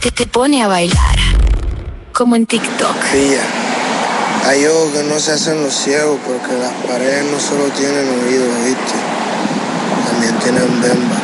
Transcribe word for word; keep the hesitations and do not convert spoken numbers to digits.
que te pone a bailar, como en TikTok. Pilla, hay ojos que no se hacen los ciegos porque las paredes no solo tienen oídos, ¿viste? También tienen bemba.